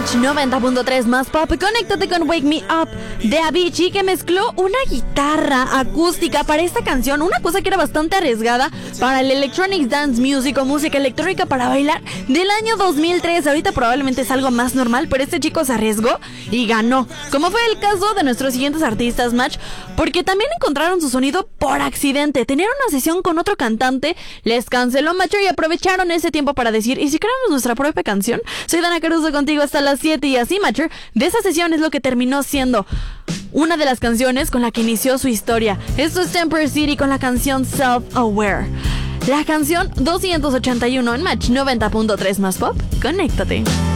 Match 90.3 más pop. Conéctate con Wake Me Up de Avicii, que mezcló una guitarra acústica para esta canción, una cosa que era bastante arriesgada para el Electronic Dance Music o música electrónica para bailar del año 2003. Ahorita probablemente es algo más normal, pero este chico se arriesgó y ganó, como fue el caso de nuestros siguientes artistas, Match, porque también encontraron su sonido por accidente. Tenían una sesión con otro cantante, les canceló Match y aprovecharon ese tiempo para decir: ¿y si creamos nuestra propia canción? Soy Dana Caruso contigo hasta las 7 y así, Matcher, de esa sesión es lo que terminó siendo una de las canciones con la que inició su historia. Esto es Temper City con la canción Self-Aware. La canción 281 en Match 90.3 más pop. Conéctate.